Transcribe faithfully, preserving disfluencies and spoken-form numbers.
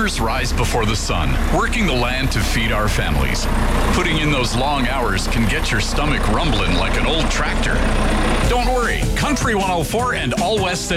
Farmers rise before the sun, working the land to feed our families. Putting in those long hours can get your stomach rumbling like an old tractor. Don't worry, Country one oh four and All West